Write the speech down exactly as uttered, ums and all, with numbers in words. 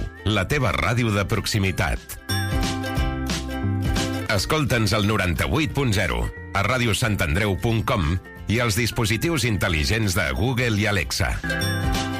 la teva ràdio de proximitat. Escolta'ns al noranta-vuit punt zero, a ràdio sant andreu punt com i als dispositius intel·ligents de Google i Alexa.